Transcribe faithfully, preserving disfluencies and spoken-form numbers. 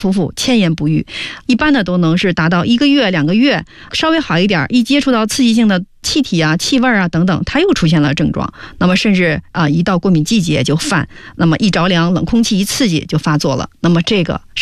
夫妇千言不愈，一般的都能是达到一个月两个月，稍微好一点，一接触到刺激性的气体啊、气味啊等等，它又出现了症状。那么甚至啊，一到过敏季节就犯，那么一着凉，冷空气一刺激就发作了。那么这个